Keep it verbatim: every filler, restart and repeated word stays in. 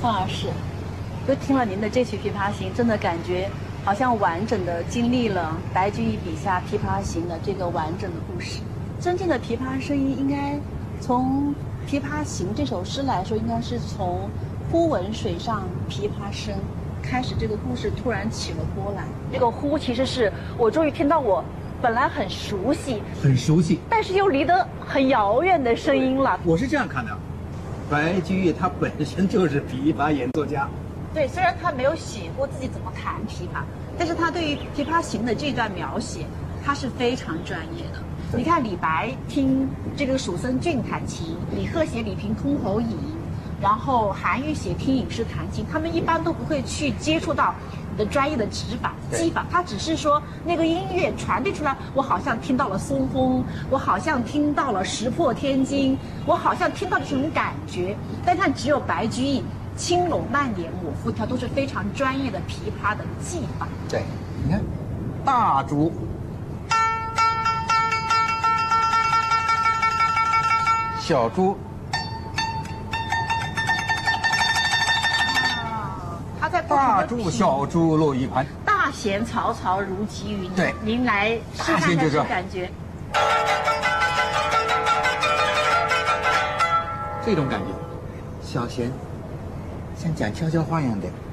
方老师，就听了您的这曲《琵琶行》，真的感觉好像完整的经历了白居易笔下《琵琶行》的这个完整的故事。真正的琵琶声音，应该从《琵琶行》这首诗来说，应该是从“忽闻水上琵琶声”开始，这个故事突然起了波澜。这个“忽”其实是我终于听到我本来很熟悉、 很熟悉， 但是又离得很遥远的声音了。 我是这样看的，白居易他本身就是琵琶演奏家。 对，虽然他没有写过自己怎么弹琵琶，但是他对于《琵琶行》的这段描写，他是非常专业的。你看李白听这个蜀僧俊弹琴，李贺写李瓶箜篌引，然后韩愈写听隐士弹琴，他们一般都不会去接触到你的专业的指法、技法，他只是说那个音乐传递出来，我好像听到了松风，我好像听到了石破天惊，我好像听到了这种感觉。但看只有白居易轻拢慢点抹复调，都是非常专业的琵琶的技法。 对，你看，大竹。小猪， 啊，他在大猪小猪落玉盘， 大弦嘈嘈如急云。 对， 您来试看看这感觉。 这种感觉，小弦像讲悄悄话一样的。